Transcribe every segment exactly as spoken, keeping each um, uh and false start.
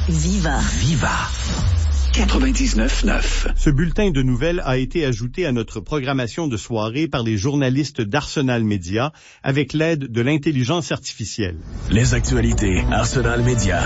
Viva. Viva. quatre-vingt-dix-neuf neuf. Ce bulletin de nouvelles a été ajouté à notre programmation de soirée par les journalistes d'Arsenal Média avec l'aide de l'intelligence artificielle. Les actualités Arsenal Média.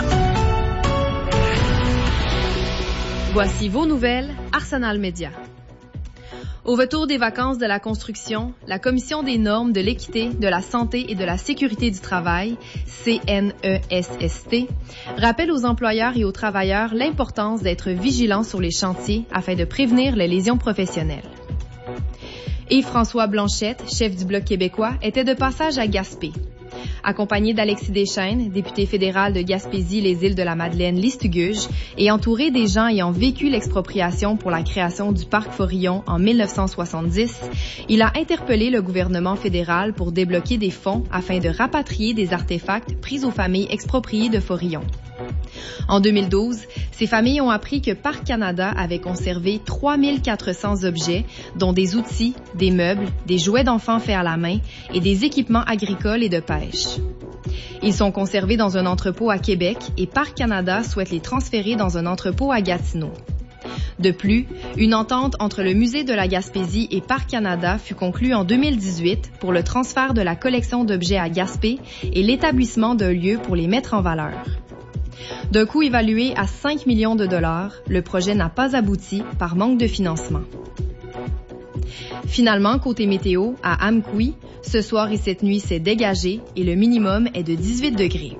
Voici vos nouvelles Arsenal Média. Au retour des vacances de la construction, la Commission des normes de l'équité, de la santé et de la sécurité du travail, C N E S S T, rappelle aux employeurs et aux travailleurs l'importance d'être vigilants sur les chantiers afin de prévenir les lésions professionnelles. Yves-François Blanchette, chef du Bloc québécois, était de passage à Gaspé. Accompagné d'Alexis Deschênes, député fédéral de Gaspésie, les îles de la Madeleine-Listugge, et entouré des gens ayant vécu l'expropriation pour la création du parc Forillon en mille neuf cent soixante-dix, il a interpellé le gouvernement fédéral pour débloquer des fonds afin de rapatrier des artefacts pris aux familles expropriées de Forillon. En deux mille douze, ces familles ont appris que Parc Canada avait conservé trois mille quatre cents objets, dont des outils, des meubles, des jouets d'enfants faits à la main et des équipements agricoles et de pêche. Ils sont conservés dans un entrepôt à Québec et Parc Canada souhaite les transférer dans un entrepôt à Gatineau. De plus, une entente entre le Musée de la Gaspésie et Parc Canada fut conclue en deux mille dix-huit pour le transfert de la collection d'objets à Gaspé et l'établissement d'un lieu pour les mettre en valeur. D'un coût évalué à cinq millions de dollars, le projet n'a pas abouti par manque de financement. Finalement, côté météo, à Amqui, ce soir et cette nuit, c'est dégagé et le minimum est de dix-huit degrés.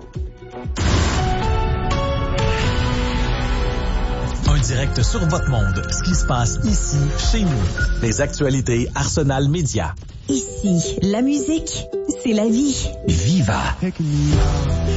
Un direct sur votre monde. Ce qui se passe ici, chez nous. Les actualités Arsenal Média. Ici, la musique, c'est la vie. Viva.